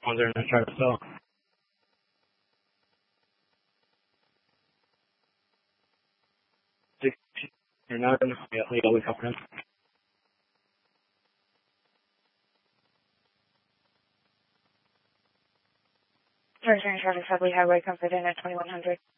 ones they're going to try to sell. You're not going to be always helping them. Turn traffic, Hadley Highway, come fit in at 2100.